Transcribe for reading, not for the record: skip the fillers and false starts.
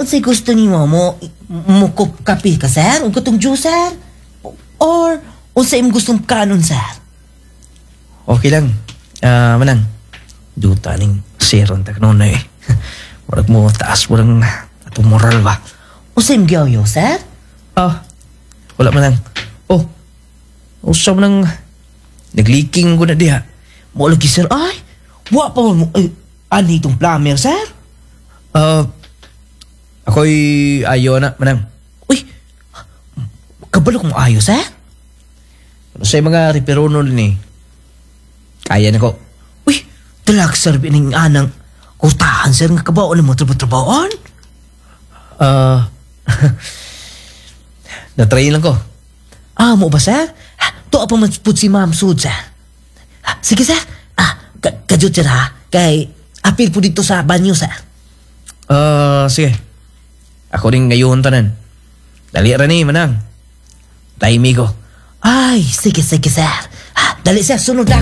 unsay gusto ni mo kup kape ka, sir? O katong juice, sir? Or unsay imong gustong kanon, sir? Okay lang. Manang. Duta ning seron tak noon eh. Murag mo taas mo lang atong moral ba? Unsay imong giyaw, sir? Wala manang. Usa man nang nagliking ko na diha. Mo lagi, sir. Ay, wa pa mo. Ani itong plumber, sir? Ako'y ayaw na, manang. Uy, kabalok mo ayo, sir? Ano sa'y mga reperono din eh. Kaya na ko. Uy, talag, sir, bining anang kutahan, sir, nga kabaon na mo trabaho-trabahoan? Na-try lang ko. Mo ba, sir? To pa man pud si Ma'am Sud, sir. Sige, sir. Kajut, sir, ha? Kay, apil po dito sa banyo, sir. Sige. Ako rin ngayon tanan. Dali ra ni, manang. Taimi ko. Ay, sige, sir. Dali, sir, sunod lang.